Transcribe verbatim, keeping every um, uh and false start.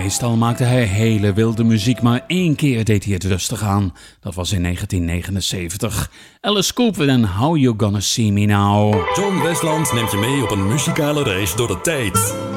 Meestal maakte hij hele wilde muziek, maar één keer deed hij het rustig aan. Dat was in negentien negenenzeventig. Alice Cooper en How You Gonna See Me Now. John Westland neemt je mee op een muzikale reis door de tijd.